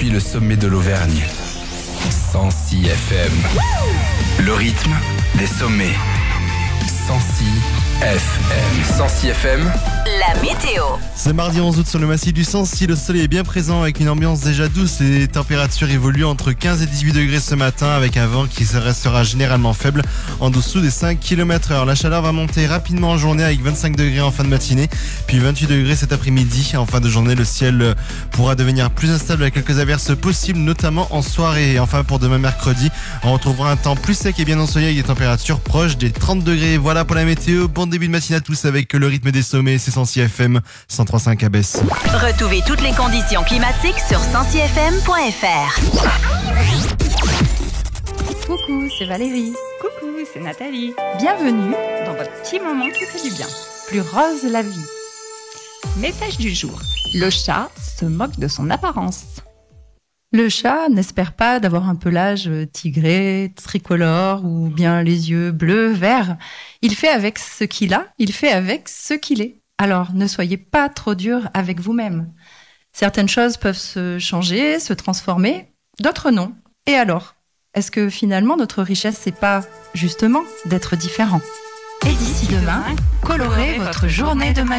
depuis le sommet de l'Auvergne. 106 FM. Le rythme des sommets. 106 FM. 106 FM. La météo. Ce mardi 11 août sur le massif du Sancy, le soleil est bien présent avec une ambiance déjà douce et les températures évoluent entre 15 et 18 degrés ce matin avec un vent qui restera généralement faible en dessous des 5 km/h. La chaleur va monter rapidement en journée avec 25 degrés en fin de matinée, puis 28 degrés cet après-midi. En fin de journée, le ciel pourra devenir plus instable avec quelques averses possibles, notamment en soirée. Et enfin, pour demain mercredi, on retrouvera un temps plus sec et bien ensoleillé avec des températures proches des 30 degrés. Voilà pour la météo. Bon début de matinée à tous avec le rythme des sommets. C'est 106 FM 103.5 à Besse. Retrouvez toutes les conditions climatiques sur 106fm.fr. Coucou, c'est Valérie. Coucou, c'est Nathalie. Bienvenue. Dans votre petit moment qui fait du bien. Plus rose la vie. Message du jour. Le chat se moque de son apparence. Le chat n'espère pas d'avoir un pelage tigré, tricolore ou bien les yeux bleus, verts. Il fait avec ce qu'il a, il fait avec ce qu'il est. Alors ne soyez pas trop dur avec vous-même. Certaines choses peuvent se changer, se transformer, d'autres non. Et alors ? Est-ce que finalement notre richesse, c'est pas justement d'être différent ? Et d'ici demain, colorez votre journée de magie.